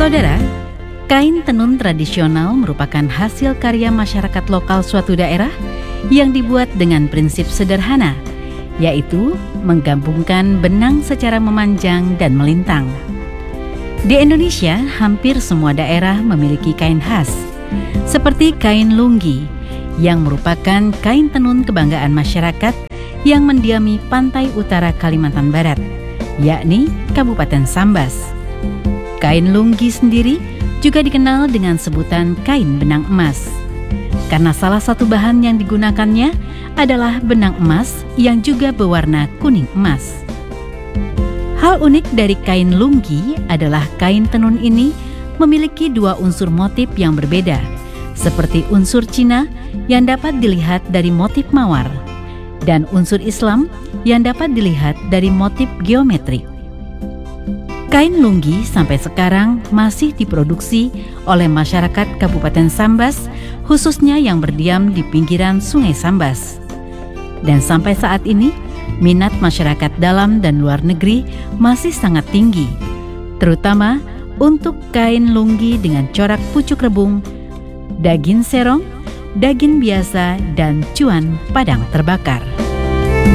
Saudara, kain tenun tradisional merupakan hasil karya masyarakat lokal suatu daerah yang dibuat dengan prinsip sederhana, yaitu menggabungkan benang secara memanjang dan melintang. Di Indonesia, hampir semua daerah memiliki kain khas, seperti kain lunggi, yang merupakan kain tenun kebanggaan masyarakat yang mendiami pantai utara Kalimantan Barat, yakni Kabupaten Sambas. Kain lunggi sendiri juga dikenal dengan sebutan kain benang emas, karena salah satu bahan yang digunakannya adalah benang emas yang juga berwarna kuning emas. Hal unik dari kain lunggi adalah kain tenun ini memiliki dua unsur motif yang berbeda, seperti unsur Cina yang dapat dilihat dari motif mawar, dan unsur Islam yang dapat dilihat dari motif geometrik. Kain lunggi sampai sekarang masih diproduksi oleh masyarakat Kabupaten Sambas, khususnya yang berdiam di pinggiran Sungai Sambas. Dan sampai saat ini, minat masyarakat dalam dan luar negeri masih sangat tinggi, terutama untuk kain lunggi dengan corak pucuk rebung, daging serong, daging biasa, dan cuan padang terbakar.